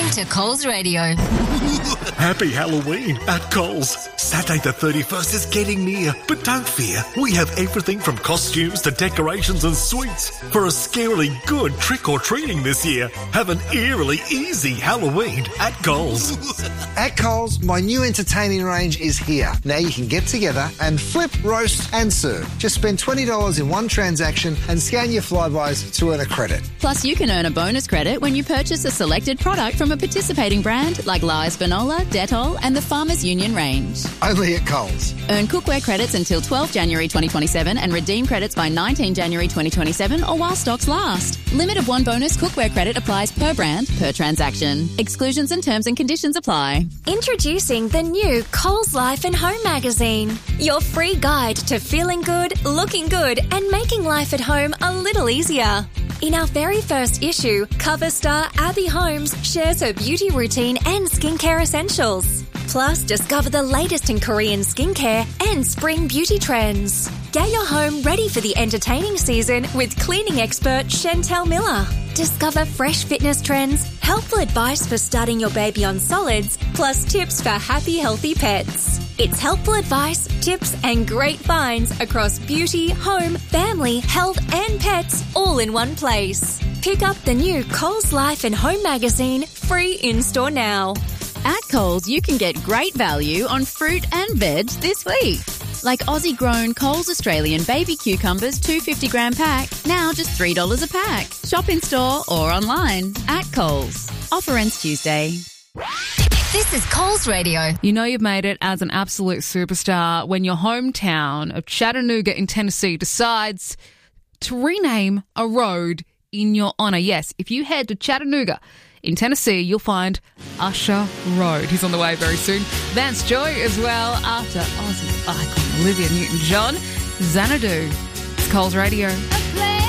to Coles Radio. Happy Halloween at Coles. Saturday the 31st is getting near, but don't fear. We have everything from costumes to decorations and sweets for a scarily good trick-or-treating this year. Have an eerily easy Halloween at Coles. At Coles, my new entertaining range is here. Now you can get together and flip, roast and serve. Just spend $20 in one transaction and scan your Flybuys to earn a credit. Plus, you can earn a bonus credit when you purchase a selected product from a participating brand like Lies Finola, Dettol and the Farmers Union range. Only at Coles. Earn cookware credits until 12 January 2027 and redeem credits by 19 January 2027 or while stocks last. Limit of one bonus cookware credit applies per brand, per transaction. Exclusions and terms and conditions apply. Introducing the new Coles Life and Home magazine. Your free guide to feeling good, looking good and making life at home a little easier. In our very first issue, cover star Abby Holmes shares her beauty routine and skincare essentials. Plus, discover the latest in Korean skincare and spring beauty trends. Get your home ready for the entertaining season with cleaning expert Chantel Miller. Discover fresh fitness trends, helpful advice for starting your baby on solids, plus tips for happy, healthy pets. It's helpful advice, tips and great finds across beauty, home, family, health and pets all in one place. Pick up the new Coles Life and Home magazine free in-store now. At Coles, you can get great value on fruit and veg this week. Like Aussie-grown Coles Australian baby cucumbers, 250-gram pack, now just $3 a pack. Shop in-store or online at Coles. Offer ends Tuesday. This is Coles Radio. You know you've made it as an absolute superstar when your hometown of Chattanooga in Tennessee decides to rename a road in your honour. Yes, if you head to Chattanooga in Tennessee, you'll find Usher Road. He's on the way very soon. Vance Joy as well after Aussie icon Olivia Newton-John. Xanadu. It's Coles Radio.